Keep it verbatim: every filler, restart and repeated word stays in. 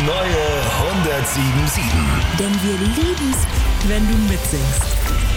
neue hundertsieben Komma sieben. Denn wir lieben's, wenn du mitsingst.